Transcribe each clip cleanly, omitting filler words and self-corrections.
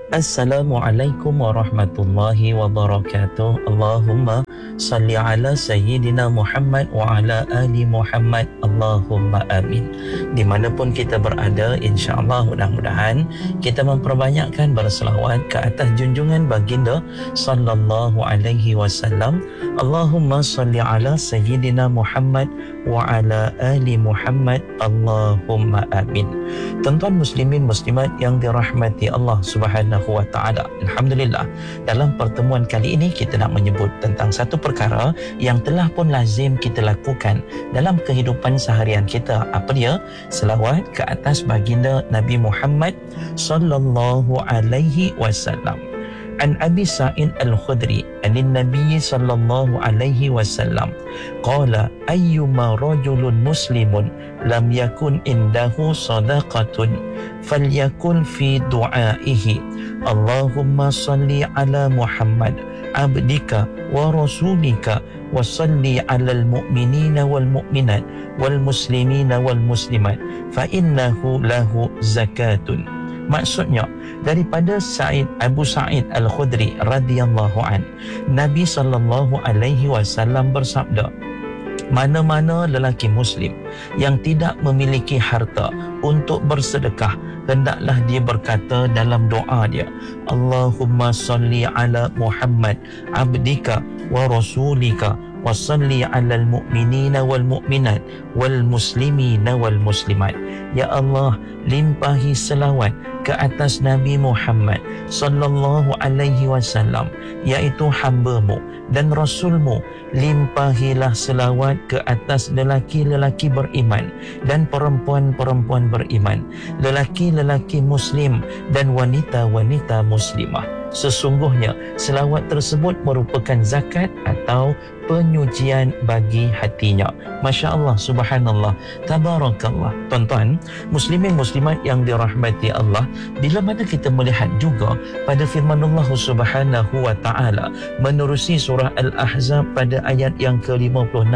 Assalamualaikum warahmatullahi wabarakatuh. Allahumma salli ala Sayyidina Muhammad wa ala ali Muhammad. Allahumma amin. Dimanapun kita berada, insyaAllah mudah-mudahan kita memperbanyakkan berselawat ke atas junjungan baginda sallallahu alaihi wasallam. Allahumma salli ala Sayyidina Muhammad wa ala ali Muhammad. Allahumma amin. Tuan-tuan muslimin muslimat yang dirahmati Allah Subhanahu wa ta'ala, alhamdulillah, dalam pertemuan kali ini kita nak menyebut tentang satu perkara yang telah pun lazim kita lakukan dalam kehidupan seharian kita. Apa dia? Selawat ke atas baginda Nabi Muhammad sallallahu alaihi wasallam. An Abi Sa'id Al-Khudri anin Nabi sallallahu alaihi wasallam qala ayyuma rajulun muslimun lam yakun indahu sadaqatun falyakul fi du'aihi Allahumma salli ala Muhammad abdika wa rasulika wa salli ala al-mu'minina wal mu'minat wal muslimina wal muslimat fa innahu lahu zakatun. Maksudnya, daripada Abu Sa'id Al-Khudri radhiyallahu an, Nabi sallallahu alaihi wasallam bersabda, mana-mana lelaki muslim yang tidak memiliki harta untuk bersedekah, hendaklah dia berkata dalam doa dia, Allahumma salli ala Muhammad abdika wa rasulika wa salli ala al-mu'minina wal mu'minat wal muslimina wal muslimat. Ya Allah, limpahi selawat ke atas Nabi Muhammad sallallahu alaihi wasallam, iaitu hamba-Mu dan Rasul-Mu. Limpahilah selawat ke atas lelaki-lelaki beriman dan perempuan-perempuan beriman, lelaki-lelaki muslim dan wanita-wanita muslimah. Sesungguhnya selawat tersebut merupakan zakat atau penyucian bagi hatinya. Masya Allah, subhanallah, tabarakallah. Tuan-tuan muslimin muslimat yang dirahmati Allah, bila mana kita melihat juga pada firman Allah subhanahu wa ta'ala menerusi surah Al-Ahzab pada ayat yang ke-56,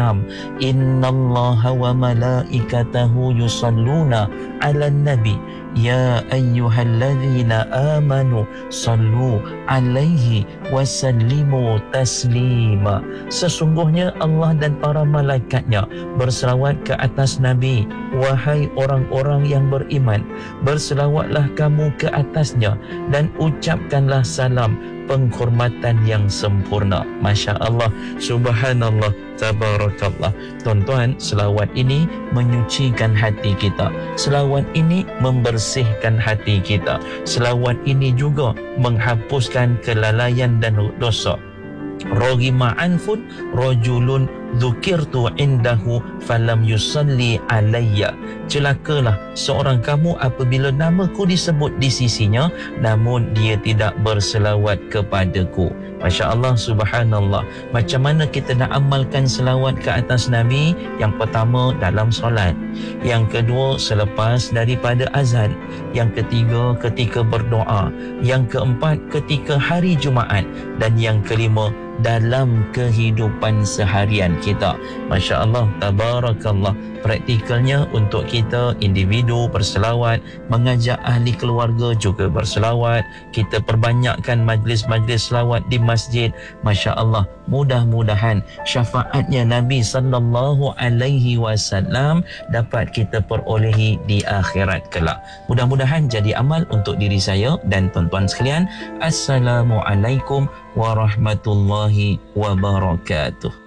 innallaha wa malaikatahu yusalluna ala nabi ya ayyuhalladzina amanu sallu alaihi wasallimu taslima. Sesungguhnya Allah dan para malaikatnya berselawat ke atas Nabi. Wahai orang-orang yang beriman, berselawatlah kamu ke atasnya dan ucapkanlah salam penghormatan yang sempurna. Masya Allah, subhanallah, tabarakallah. Tuan-tuan, selawat ini menyucikan hati kita. Selawat ini membersihkan hati kita. Selawat ini juga menghapuskan kelalaian dan dosa. Roghima anfun rajulun dzukirtu indahu falam yusalli alayya. Celakalah seorang kamu apabila namaku disebut di sisinya namun dia tidak berselawat kepadaku. Masya Allah, subhanallah. Macam mana kita nak amalkan selawat ke atas Nabi? Yang pertama, dalam solat. Yang kedua, selepas daripada azan. Yang ketiga, ketika berdoa. Yang keempat, ketika hari Jumaat. Dan yang kelima, dalam kehidupan seharian kita. Masya Allah, tabarakallah. Praktikalnya untuk kita individu berselawat, mengajak ahli keluarga juga berselawat, kita perbanyakkan majlis-majlis selawat di masjid. Masya Allah, mudah-mudahan syafaatnya Nabi sallallahu alaihi wasallam dapat kita perolehi di akhirat kelak. Mudah-mudahan jadi amal untuk diri saya dan tuan-tuan sekalian. Assalamualaikum warahmatullahi wabarakatuh.